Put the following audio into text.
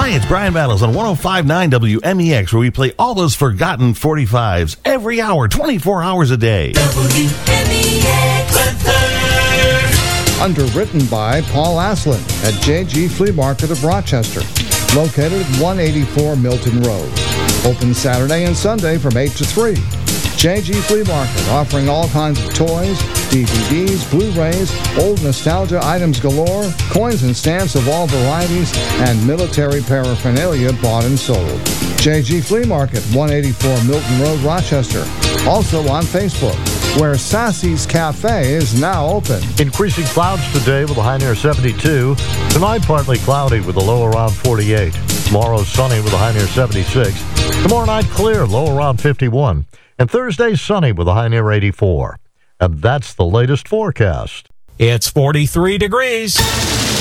Hi, it's Brian Battles on 105.9 WMEX, where we play all those forgotten 45s every hour, 24 hours a day. Underwritten by Paul Aslan at JG Flea Market of Rochester, located at 184 Milton Road. Open Saturday and Sunday from 8 to 3. JG Flea Market, offering all kinds of toys, DVDs, Blu-rays, old nostalgia items galore, coins and stamps of all varieties, and military paraphernalia bought and sold. JG Flea Market, 184 Milton Road, Rochester. Also on Facebook, where Sassy's Cafe is now open. Increasing clouds today with a high near 72. Tonight, partly cloudy with a low around 48. Tomorrow, sunny with a high near 76. Tomorrow night, clear, low around 51. And Thursday, sunny with a high near 84. And that's the latest forecast. It's 43 degrees.